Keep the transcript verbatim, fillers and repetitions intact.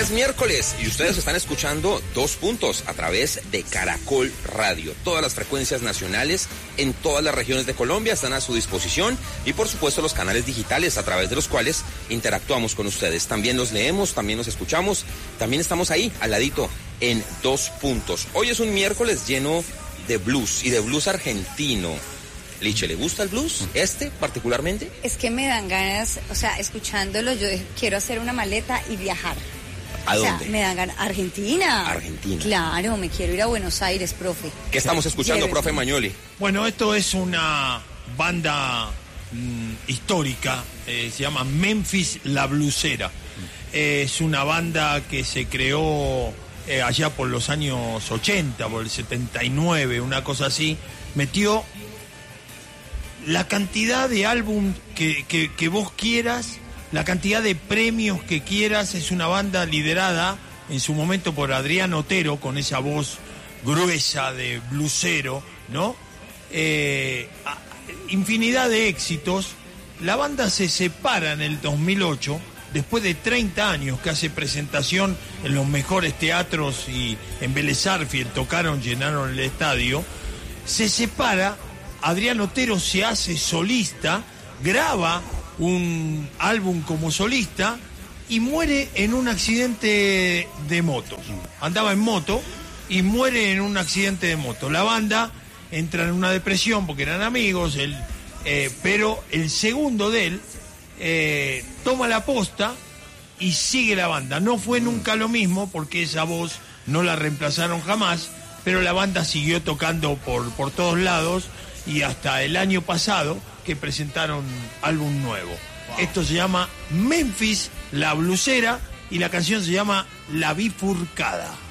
es miércoles y ustedes están escuchando Dos Puntos a través de Caracol Radio. Todas las frecuencias nacionales en todas las regiones de Colombia están a su disposición y por supuesto los canales digitales a través de los cuales interactuamos con ustedes. También los leemos, también los escuchamos, también estamos ahí al ladito en Dos Puntos. Hoy es un miércoles lleno de blues y de blues argentino. Liche, ¿le gusta el blues? ¿Este particularmente? Es que me dan ganas, o sea, escuchándolo, yo quiero hacer una maleta y viajar. ¿A o dónde? Sea, me dan ganas. Argentina. Argentina. Claro, me quiero ir a Buenos Aires, profe. ¿Qué estamos escuchando, Lléveme. profe Magnoli? Bueno, esto es una banda mmm, histórica, eh, se llama Memphis La Blusera. Eh, es una banda que se creó eh, allá por los años ochenta, por el setenta y nueve, una cosa así. Metió la cantidad de álbum que, que, que vos quieras, la cantidad de premios que quieras. Es una banda liderada en su momento por Adrián Otero, con esa voz gruesa de blusero, ¿no? Eh, infinidad de éxitos. La banda se separa en el dos mil ocho, después de treinta años que hace presentación en los mejores teatros y en Vélez Sarsfield tocaron, llenaron el estadio. Se separa. Adrián Otero se hace solista, graba un álbum como solista y muere en un accidente de moto. Andaba en moto y muere en un accidente de moto. La banda entra en una depresión porque eran amigos, él, eh, pero el segundo de él eh, toma la posta y sigue la banda. No fue nunca lo mismo porque esa voz no la reemplazaron jamás, pero la banda siguió tocando por, por todos lados. Y hasta el año pasado que presentaron álbum nuevo. Wow. Esto se llama Memphis La Blusera y la canción se llama La Bifurcada.